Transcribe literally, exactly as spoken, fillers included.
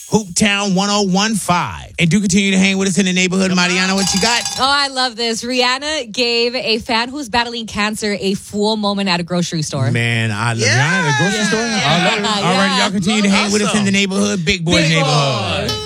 Hooptown ten fifteen. And do continue to hang with us in the neighborhood. Mariana, what you got? Oh, I love this. Rihanna gave a fan who's battling cancer a full moment at a grocery store. Man, I love Yeah. Rihanna at the grocery store. Yeah. I love it. All right, Yeah. y'all continue to hang with us in the neighborhood. Big Boys Big Neighborhood. Boy.